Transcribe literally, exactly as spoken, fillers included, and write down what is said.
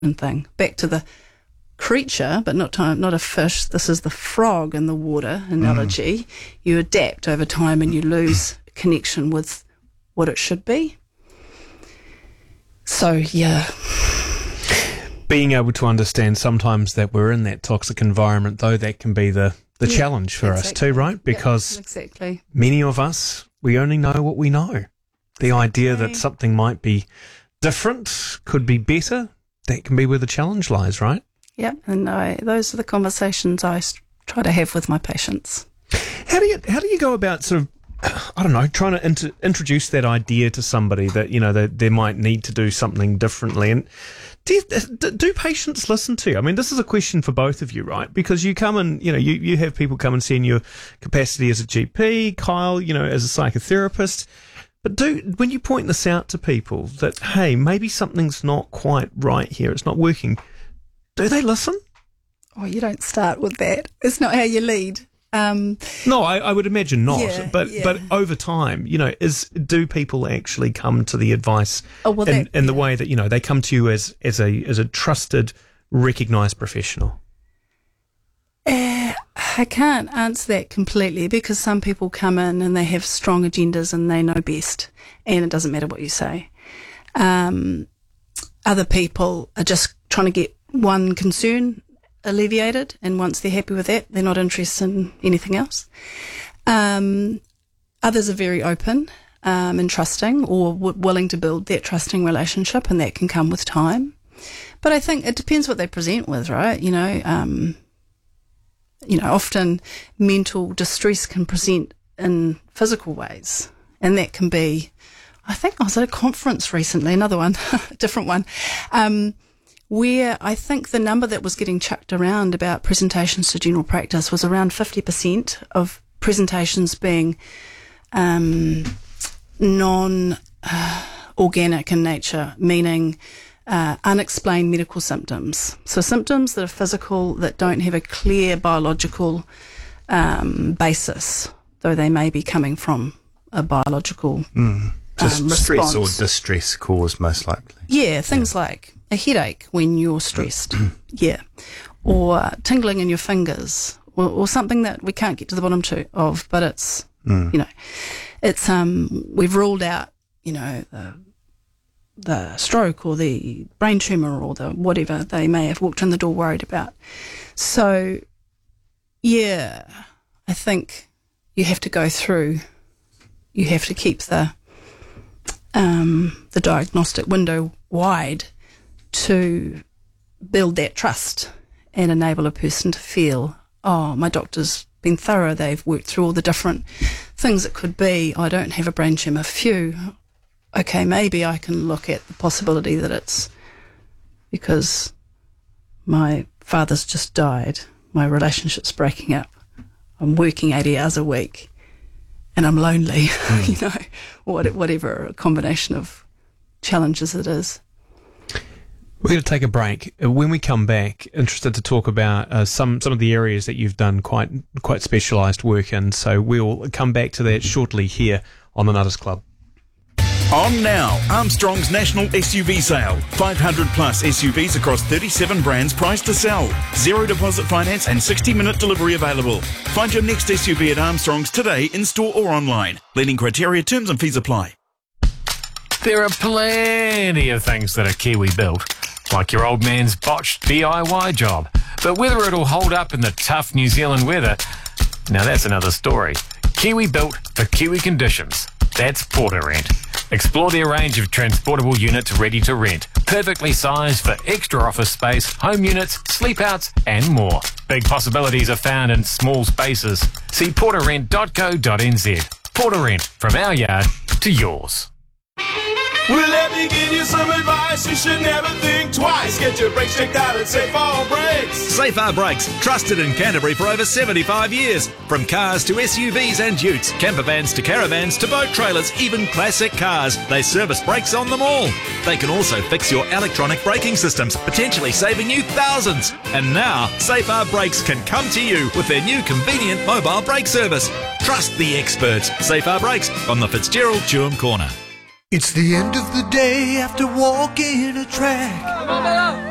thing. Back to the creature, but not time, not a fish. This is the frog in the water analogy. Mm. You adapt over time and you lose connection with what it should be. So, yeah. Being able to understand sometimes that we're in that toxic environment, though, that can be the, the yeah, challenge for exactly. us too, right? Because yeah, exactly. many of us, we only know what we know. The exactly. idea that something might be different, could be better, that can be where the challenge lies, right? Yeah, and I, those are the conversations I try to have with my patients. How do you how do you go about sort of, I don't know, trying to inter- introduce that idea to somebody that, you know, they, they might need to do something differently? And do, you, do patients listen to you? I mean, this is a question for both of you, right? Because you come and, you know, you, you have people come and see in your capacity as a G P, Kyle, you know, as a psychotherapist. But do when you point this out to people that, hey, maybe something's not quite right here, it's not working, do they listen? Oh, you don't start with that. It's not how you lead. Um, no, I, I would imagine not. Yeah, but yeah. but over time, you know, is do people actually come to the advice oh, well, in, that, in the yeah. way that, you know, they come to you as as a as a trusted, recognised professional? Uh, I can't answer that completely because some people come in and they have strong agendas and they know best, and it doesn't matter what you say. Um, other people are just trying to get one concern alleviated, and once they're happy with that, they're not interested in anything else. Um, others are very open um, and trusting, or w- willing to build that trusting relationship, and that can come with time. But I think it depends what they present with, right? You know, um, you know, often mental distress can present in physical ways, and that can be, I think I was at a conference recently, another one, a different one, um, where I think the number that was getting chucked around about presentations to general practice was around fifty percent of presentations being um, non-organic uh, in nature, meaning uh, unexplained medical symptoms. So symptoms that are physical, that don't have a clear biological um, basis, though they may be coming from a biological mm. Just um, stress response. or distress caused, most likely. Yeah, things yeah. like a headache when you're stressed, yeah, or tingling in your fingers, or, or something that we can't get to the bottom to, of, but it's, mm. you know, it's, um, we've ruled out, you know, the, the stroke or the brain tumour or the whatever they may have walked in the door worried about. So, yeah, I think you have to go through, you have to keep the, um, the diagnostic window wide to build that trust and enable a person to feel, oh, my doctor's been thorough, they've worked through all the different things it could be. I don't have a brain tumour. Phew. Okay, maybe I can look at the possibility that it's because my father's just died, my relationship's breaking up, I'm working eighty hours a week, and I'm lonely, mm. you know, or whatever, a combination of challenges it is. We're going to take a break. When we come back, interested to talk about uh, some, some of the areas that you've done quite quite specialised work in. So we'll come back to that shortly here on the Nutters Club. On now, Armstrong's national S U V sale. five hundred plus S U Vs across thirty-seven brands priced to sell. Zero deposit finance and sixty minute delivery available. Find your next S U V at Armstrong's today, in store or online. Leading criteria, terms and fees apply. There are plenty of things that are Kiwi built, like your old man's botched D I Y job. But whether it'll hold up in the tough New Zealand weather, now that's another story. Kiwi built for Kiwi conditions. That's Porter Rent. Explore their range of transportable units ready to rent, perfectly sized for extra office space, home units, sleep outs and more. Big possibilities are found in small spaces. See porter rent dot co dot n z. Porter Rent, from our yard to yours. Well, let me give you some advice. You should never think twice. Get your brakes checked out at Safar Brakes. Safar Brakes, trusted in Canterbury for over seventy-five years. From cars to S U Vs and utes, camper vans to caravans to boat trailers, even classic cars, they service brakes on them all. They can also fix your electronic braking systems, potentially saving you thousands. And now, Safar Brakes can come to you with their new convenient mobile brake service. Trust the experts. Safar Brakes on the Fitzgerald Chewham Corner. It's the end of the day after walking a track.